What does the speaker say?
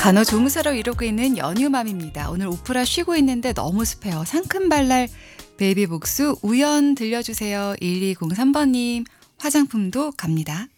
간호조무사로 이러고 있는 연유맘입니다. 오늘 오프라 쉬고 있는데 너무 습해요. 상큼발랄 베이비복수 우연 들려주세요. 1203번님 화장품도 갑니다.